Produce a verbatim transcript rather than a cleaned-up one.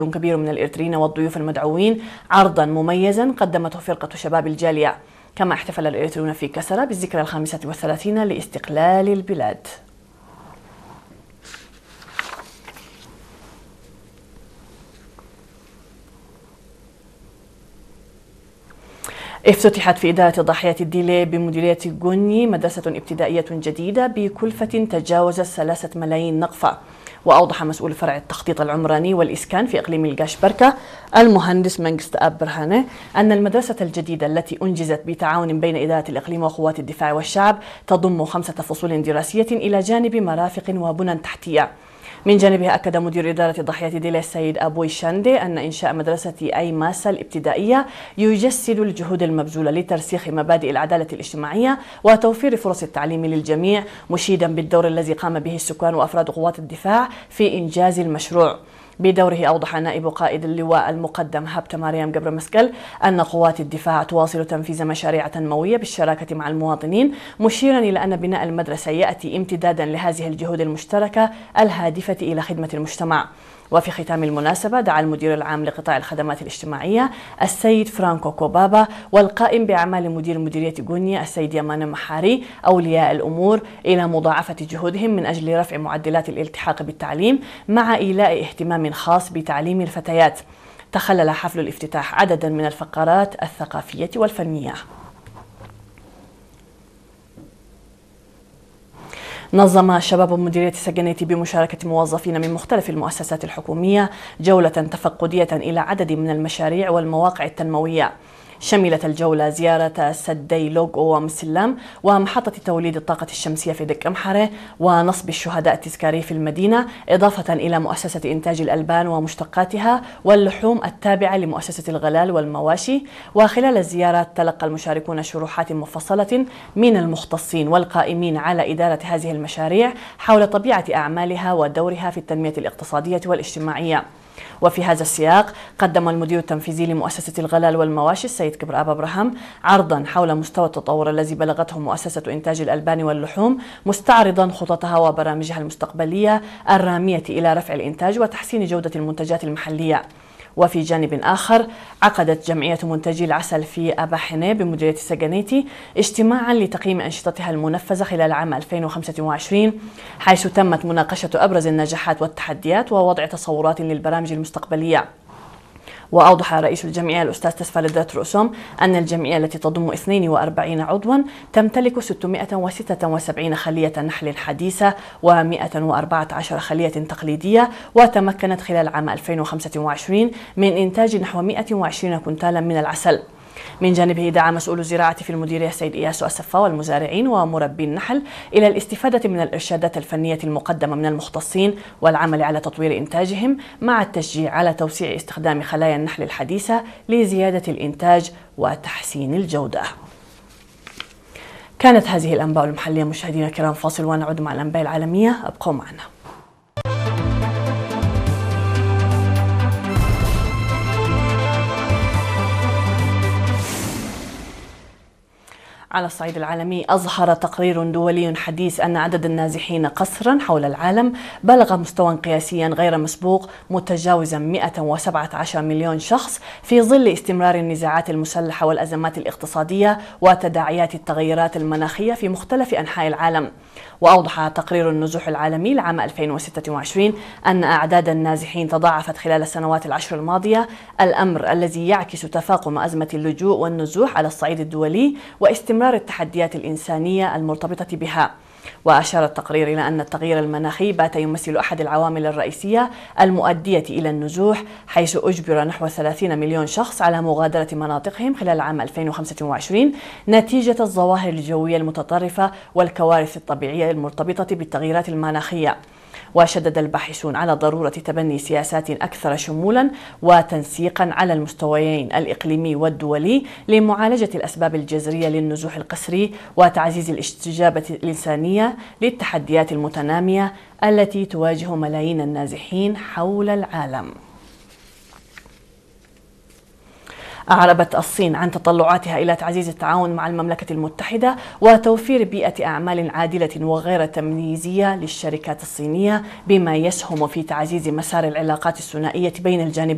كبير من الإريتريين والضيوف المدعوين عرضا مميزا قدمته فرقة شباب الجالية. كما احتفل الإريتريون في كسرى بالذكرى الخامسة والثلاثين لاستقلال البلاد. افتتحت في إدارة ضاحية الديلي بمديرية غوني مدرسة ابتدائية جديدة بكلفة تجاوزت ثلاثة ملايين نقفة. وأوضح مسؤول فرع التخطيط العمراني والإسكان في إقليم القاش بركة المهندس منجست آب برهانة أن المدرسة الجديدة التي أنجزت بتعاون بين إدارة الإقليم وقوات الدفاع والشعب تضم خمسة فصول دراسية إلى جانب مرافق وبنى تحتية. من جانبها أكد مدير إدارة ضاحية ديلي السيد أبوي شاندي أن إنشاء مدرسة أي ماسا الابتدائية يجسد الجهود المبذولة لترسيخ مبادئ العدالة الاجتماعية وتوفير فرص التعليم للجميع، مشيدا بالدور الذي قام به السكان وأفراد قوات الدفاع في إنجاز المشروع. بدوره أوضح نائب قائد اللواء المقدم هبت مريم قبر مسكل أن قوات الدفاع تواصل تنفيذ مشاريع تنموية بالشراكة مع المواطنين، مشيرا إلى أن بناء المدرسة يأتي امتدادا لهذه الجهود المشتركة الهادفة إلى خدمة المجتمع. وفي ختام المناسبة دعا المدير العام لقطاع الخدمات الاجتماعية السيد فرانكو كوبابا والقائم بأعمال مدير مديرية غوني السيد يمان محاري أولياء الأمور إلى مضاعفة جهودهم من أجل رفع معدلات الالتحاق بالتعليم مع إيلاء اهتمام خاص بتعليم الفتيات. تخلل حفل الافتتاح عددا من الفقرات الثقافية والفنية. نظم شباب مديرية سجنيتي بمشاركة موظفين من مختلف المؤسسات الحكومية جولة تفقدية إلى عدد من المشاريع والمواقع التنموية. شملت الجولة زيارة سدي لوغو ومسلام ومحطة توليد الطاقة الشمسية في دك أمحرة ونصب الشهداء التذكاري في المدينة، إضافة إلى مؤسسة إنتاج الألبان ومشتقاتها واللحوم التابعة لمؤسسة الغلال والمواشي. وخلال الزيارة تلقى المشاركون شروحات مفصلة من المختصين والقائمين على إدارة هذه المشاريع حول طبيعة أعمالها ودورها في التنمية الاقتصادية والاجتماعية. وفي هذا السياق قدم المدير التنفيذي لمؤسسة الغلال والمواشي السيد كبر آب إبراهيم عرضا حول مستوى التطور الذي بلغته مؤسسة إنتاج الألبان واللحوم، مستعرضا خططها وبرامجها المستقبلية الرامية إلى رفع الإنتاج وتحسين جودة المنتجات المحلية. وفي جانب آخر عقدت جمعية منتجي العسل في أباحنة بمديرية سجنيتي اجتماعا لتقييم أنشطتها المنفذة خلال عام ألفين وخمسة وعشرين، حيث تمت مناقشة أبرز النجاحات والتحديات ووضع تصورات للبرامج المستقبلية. وأوضح رئيس الجمعية الأستاذ تسفى لدرات رؤسوم أن الجمعية التي تضم اثنين وأربعين عضوا تمتلك ستمائة وستة وسبعين خلية نحل حديثة ومائة وأربعة عشر خلية تقليدية، وتمكنت خلال عام ألفين وخمسة وعشرين من إنتاج نحو مائة وعشرين كنتالا من العسل. من جانبه دعا مسؤول الزراعة في المديرية السيد إياسو السفا والمزارعين ومربي النحل إلى الاستفادة من الإرشادات الفنية المقدمة من المختصين والعمل على تطوير إنتاجهم، مع التشجيع على توسيع استخدام خلايا النحل الحديثة لزيادة الإنتاج وتحسين الجودة. كانت هذه الأنباء المحلية مشاهدينا الكرام، فاصل ونعود مع الأنباء العالمية، أبقوا معنا. على الصعيد العالمي، أظهر تقرير دولي حديث أن عدد النازحين قسرا حول العالم بلغ مستوى قياسيا غير مسبوق متجاوزا مائة وسبعة عشر مليون شخص في ظل استمرار النزاعات المسلحة والأزمات الاقتصادية وتداعيات التغيرات المناخية في مختلف أنحاء العالم. وأوضح تقرير النزوح العالمي لعام ألفين وستة وعشرين أن أعداد النازحين تضاعفت خلال السنوات العشر الماضية، الأمر الذي يعكس تفاقم أزمة اللجوء والنزوح على الصعيد الدولي واستمرار التحديات الإنسانية المرتبطة بها. وأشار التقرير إلى أن التغيير المناخي بات يمثل أحد العوامل الرئيسية المؤدية إلى النزوح، حيث أجبر نحو ثلاثين مليون شخص على مغادرة مناطقهم خلال عام ألفين وخمسة وعشرين نتيجة الظواهر الجوية المتطرفة والكوارث الطبيعية المرتبطة بالتغييرات المناخية. وشدد الباحثون على ضرورة تبني سياسات أكثر شمولا وتنسيقا على المستويين الإقليمي والدولي لمعالجة الأسباب الجذرية للنزوح القسري وتعزيز الاستجابة الإنسانية للتحديات المتنامية التي تواجه ملايين النازحين حول العالم. أعربت الصين عن تطلعاتها إلى تعزيز التعاون مع المملكة المتحدة وتوفير بيئة أعمال عادلة وغير تمييزية للشركات الصينية، بما يسهم في تعزيز مسار العلاقات الثنائية بين الجانبين.